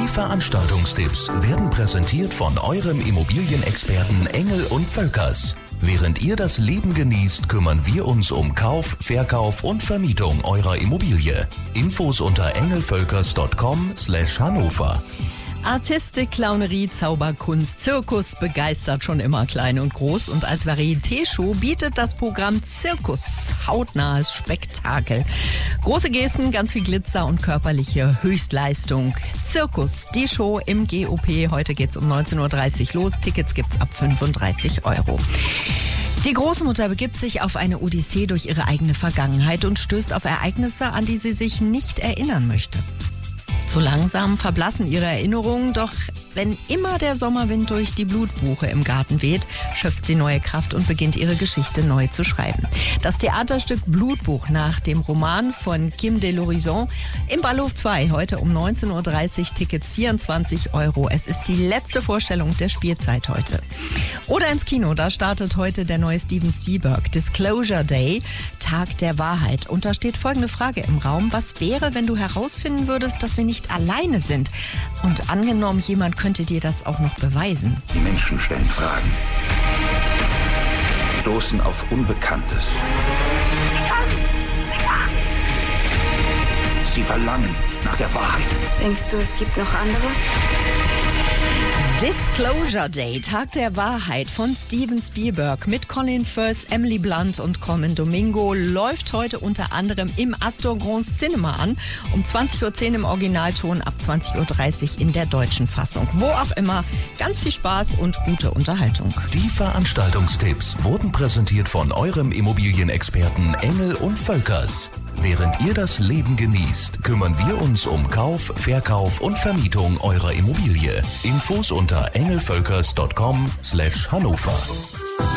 Veranstaltungstipps werden präsentiert von eurem Immobilienexperten Engel und Völkers. Während ihr das Leben genießt, kümmern wir uns um Kauf, Verkauf und Vermietung eurer Immobilie. Infos unter engelvölkers.com/Hannover. Artistik, Clownerie, Zauberkunst, Zirkus begeistert schon immer klein und groß. Und als Varieté-Show bietet das Programm Zirkus hautnahes Spektakel. Große Gesten, ganz viel Glitzer und körperliche Höchstleistung. Zirkus, die Show im GOP. Heute geht's um 19.30 Uhr los. Tickets gibt's ab 35 €. Die Großmutter begibt sich auf eine Odyssee durch ihre eigene Vergangenheit und stößt auf Ereignisse, an die sie sich nicht erinnern möchte. So langsam verblassen ihre Erinnerungen, doch wenn immer der Sommerwind durch die Blutbuche im Garten weht, schöpft sie neue Kraft und beginnt ihre Geschichte neu zu schreiben. Das Theaterstück Blutbuch nach dem Roman von Kim de l'Horizon im Bahnhof 2, heute um 19.30 Uhr, Tickets 24 €. Es ist die letzte Vorstellung der Spielzeit heute. Oder ins Kino, da startet heute der neue Steven Spielberg, Disclosure Day, Tag der Wahrheit. Und da steht folgende Frage im Raum: Was wäre, wenn du herausfinden würdest, dass wir nicht alleine sind? Und angenommen, jemand könnte dir das auch noch beweisen. Die Menschen stellen Fragen, stoßen auf Unbekanntes. Sie kommen! Sie kommen! Sie verlangen nach der Wahrheit. Denkst du, es gibt noch andere? Disclosure Day, Tag der Wahrheit von Steven Spielberg mit Colin Firth, Emily Blunt und Colman Domingo läuft heute unter anderem im Astor Grand Cinema an. Um 20.10 Uhr im Originalton, ab 20.30 Uhr in der deutschen Fassung. Wo auch immer, ganz viel Spaß und gute Unterhaltung. Die Veranstaltungstipps wurden präsentiert von eurem Immobilienexperten Engel und Völkers. Während ihr das Leben genießt, kümmern wir uns um Kauf, Verkauf und Vermietung eurer Immobilie. Infos unter engelvölkers.com/Hannover.